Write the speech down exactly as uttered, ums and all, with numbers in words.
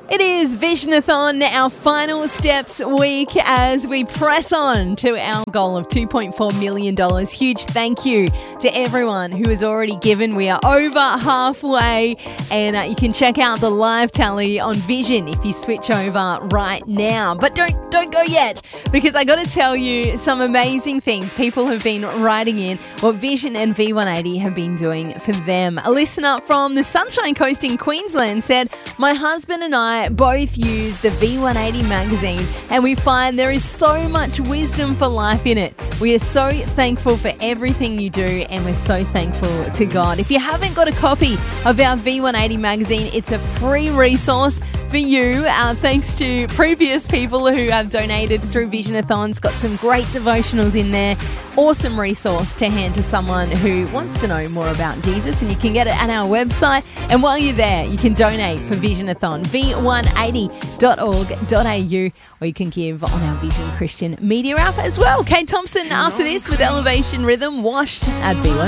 It is Visionathon, our final steps week as we press on to our goal of two point four million dollars. Huge thank you to everyone who has already given. We are over halfway, and uh, you can check out the live tally on Vision if you switch over right now. But don't don't go yet, because I got to tell you some amazing things. People have been writing in what Vision and V one eighty have been doing for them. A listener from the Sunshine Coast in Queensland said, "My husband and I both use the V one eighty magazine, and we find there is so much wisdom for life in it. We are so thankful for everything you do, and we're so thankful to God." If you haven't got a copy of our V one eighty magazine, it's a free resource for you. Uh, thanks to previous people who have donated through Visionathons. Got some great devotionals in there. Awesome resource to hand to someone who wants to know more about Jesus, and you can get it at our website. And while you're there, you can donate for Visionathon, v one eighty dot org dot a u, or you can give on our Vision Christian Media app as well. Kate Thompson after this with Elevation Rhythm, Washed at V one.